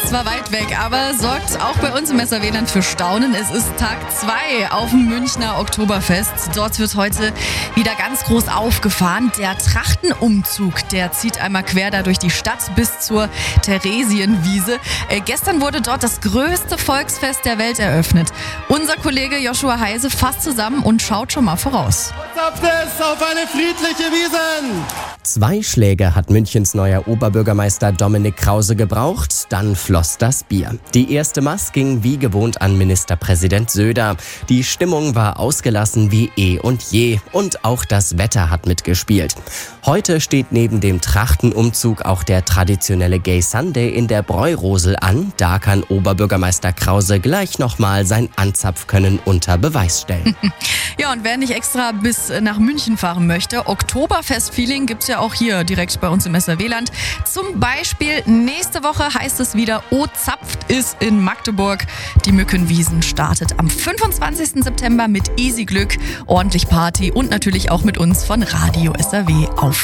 zwar weit weg, aber sorgt auch bei uns im Messerwählern für Staunen. Es ist Tag 2 auf dem Münchner Oktoberfest. Dort wird heute wieder ganz groß aufgefahren. Der Trachtenumzug, der zieht einmal quer da durch die Stadt bis zur Theresienwiese. Gestern wurde dort das größte Volksfest der Welt eröffnet. Unser Kollege Joshua Heise fasst zusammen und schaut schon mal voraus. Zapft es auf eine friedliche Wiesn! 2 Schläge hat Münchens neuer Oberbürgermeister Dominik Krause gebraucht, dann floss das Bier. Die erste Maß ging wie gewohnt an Ministerpräsident Söder. Die Stimmung war ausgelassen wie eh und je und auch das Wetter hat mitgespielt. Heute steht neben dem Trachtenumzug auch der traditionelle Gay Sunday in der Bräurosel an. Da kann Oberbürgermeister Krause gleich nochmal sein Anzapfkönnen unter Beweis stellen. Ja, und wer nicht extra bis nach München fahren möchte, Oktoberfest-Feeling gibt's ja auch hier direkt bei uns im Messerwähland. Zum Beispiel nächste Woche heißt es wieder O zapft ist in Magdeburg. Die Mückenwiesn startet am 25. September mit Easy Glück, ordentlich Party und natürlich auch mit uns von Radio SRW auf.